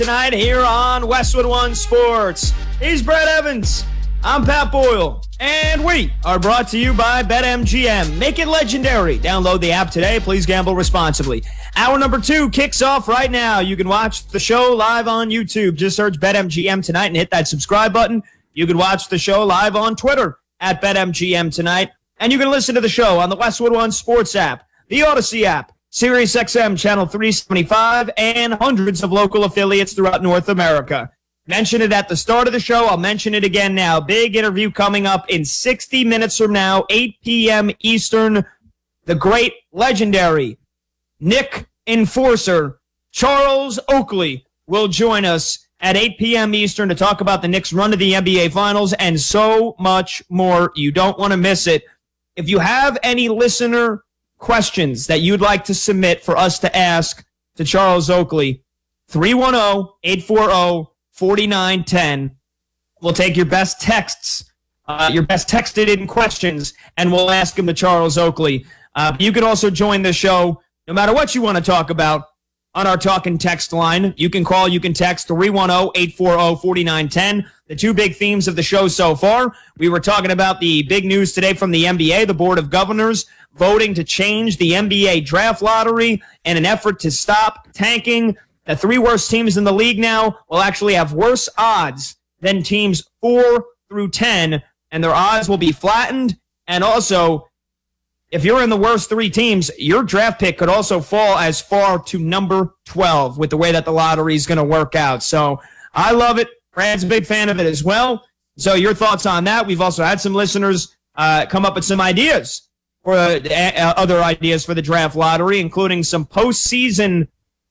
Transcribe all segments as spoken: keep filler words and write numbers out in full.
Tonight here on Westwood One Sports. He's Brett Evans. I'm Pat Boyle. And we are brought to you by BetMGM. Make it legendary. Download the app today. Please gamble responsibly. Hour number two kicks off right now. You can watch the show live on YouTube. Just search BetMGM tonight and hit that subscribe button. You can watch the show live on Twitter at BetMGM tonight. And you can listen to the show on the Westwood One Sports app, the Odyssey app, Sirius X M Channel three seventy-five, and hundreds of local affiliates throughout North America. Mention it at the start of the show. I'll mention it again now. Big interview coming up in sixty minutes from now, eight p.m. Eastern. The great, legendary Nick Enforcer, Charles Oakley, will join us at eight p.m. Eastern to talk about the Knicks' run to the N B A Finals and so much more. You don't want to miss it. If you have any listener questions that you'd like to submit for us to ask to Charles Oakley, three one zero, eight four zero, four nine one zero. We'll take your best texts, uh, your best texted in questions, and we'll ask them to Charles Oakley. Uh, you can also join the show no matter what you want to talk about on our talk and text line. You can call, you can text three one zero, eight four zero, four nine one zero. The two big themes of the show so far. We were talking about the big news today from the N B A, the Board of Governors voting to change the N B A draft lottery in an effort to stop tanking. The three worst teams in the league now will actually have worse odds than teams four through ten, and their odds will be flattened. And also, if you're in the worst three teams, your draft pick could also fall as far to number twelve with the way that the lottery is going to work out. So I love it. Brad's a big fan of it as well. So your thoughts on that? We've also had some listeners uh, come up with some ideas for uh, other ideas for the draft lottery, including some postseason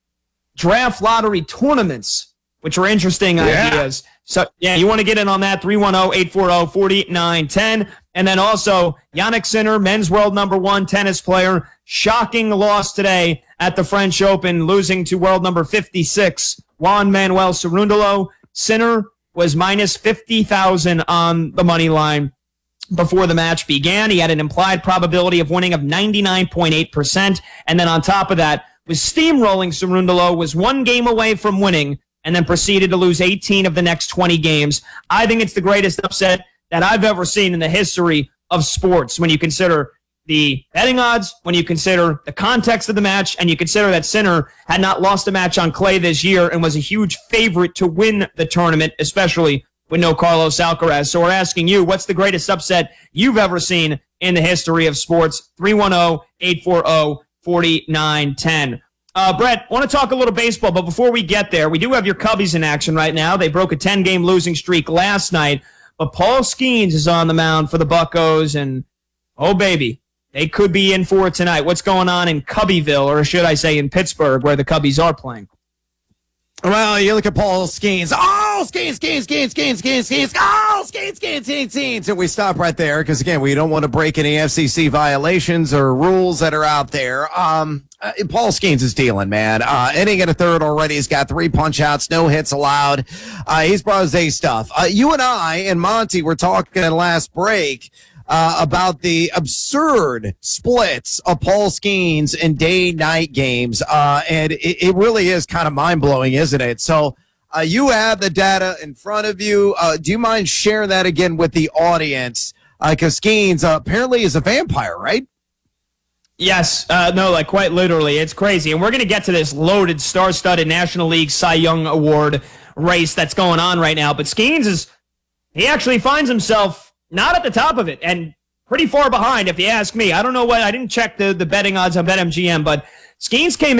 draft lottery tournaments, which are interesting yeah. ideas. So, yeah, you want to get in on that, three one zero, eight four zero, four nine one zero. And then also, Jannik Sinner, men's world number one tennis player, shocking loss today at the French Open, losing to world number fifty-six, Juan Manuel Cerundolo. Sinner was minus fifty thousand on the money line before the match began. He had an implied probability of winning of ninety-nine point eight percent. And then on top of that, was steamrolling Cerundolo, was one game away from winning, and then proceeded to lose eighteen of the next twenty games. I think it's the greatest upset that I've ever seen in the history of sports when you consider the betting odds, when you consider the context of the match, and you consider that Sinner had not lost a match on clay this year and was a huge favorite to win the tournament, especially with no Carlos Alcaraz. So we're asking you, what's the greatest upset you've ever seen in the history of sports? three one zero, eight four zero, four nine one zero. Uh, Brett, I want to talk a little baseball, but before we get there, we do have your Cubbies in action right now. They broke a ten-game losing streak last night, but Paul Skeens is on the mound for the Buccos, and oh, baby, they could be in for it tonight. What's going on in Cubbyville, or should I say in Pittsburgh, where the Cubbies are playing? Well, you look at Paul Skeens. Oh, Skeens, Skeens, Skeens, Skeens, Skeens, Skeens. Oh, Skeens, Skeens, Skeens, Skeens. And we stop right there because, again, we don't want to break any F C C violations or rules that are out there. Um, uh, Paul Skeens is dealing, man. Uh, inning and a third already. He's got three punch-outs, no hits allowed. Uh, he's brought his A stuff. Uh, you and I and Monty were talking last break Uh, about the absurd splits of Paul Skeens in day-night games, uh, and it, it really is kind of mind-blowing, isn't it? So uh, you have the data in front of you. Uh, do you mind sharing that again with the audience? Because uh, Skeens uh, apparently is a vampire, right? Yes. Uh, no, like quite literally. It's crazy. And we're going to get to this loaded, star-studded National League Cy Young Award race that's going on right now. But Skeens is, he actually finds himself not at the top of it, and pretty far behind, if you ask me. I don't know what, I didn't check the, the betting odds on BetMGM, but Skeens came